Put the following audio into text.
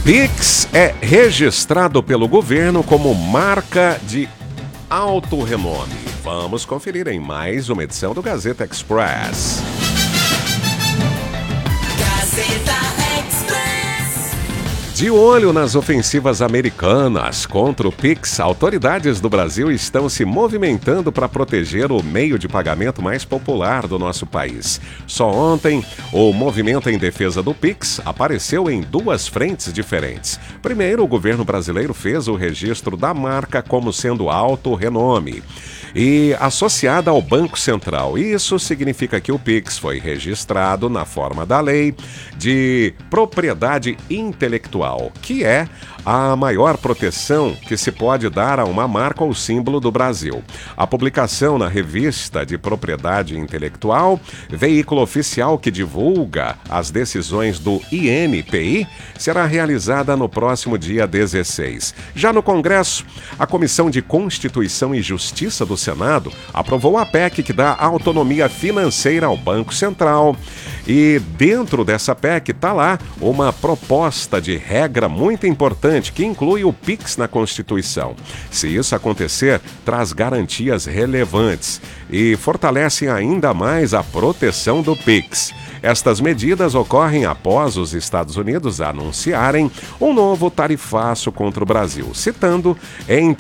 Pix é registrado pelo governo como marca de alto renome. Vamos conferir em mais uma edição do Gazeta Express. Gazeta Express. De olho nas ofensivas americanas contra o Pix, autoridades do Brasil estão se movimentando para proteger o meio de pagamento mais popular do nosso país. Só ontem, o movimento em defesa do Pix apareceu em duas frentes diferentes. Primeiro, o governo brasileiro fez o registro da marca como sendo alto renome e associada ao Banco Central. Isso significa que o Pix foi registrado na forma da lei de propriedade intelectual, que é a maior proteção que se pode dar a uma marca ou símbolo do Brasil. A publicação na Revista de Propriedade Intelectual, veículo oficial que divulga as decisões do INPI, será realizada no próximo dia 16. Já no Congresso, a Comissão de Constituição e Justiça do Senado aprovou a PEC que dá autonomia financeira ao Banco Central. E dentro dessa PEC está lá uma proposta de regra muito importante que inclui o Pix na Constituição. Se isso acontecer, traz garantias relevantes e fortalece ainda mais a proteção do Pix. Estas medidas ocorrem após os Estados Unidos anunciarem um novo tarifaço contra o Brasil, citando, entre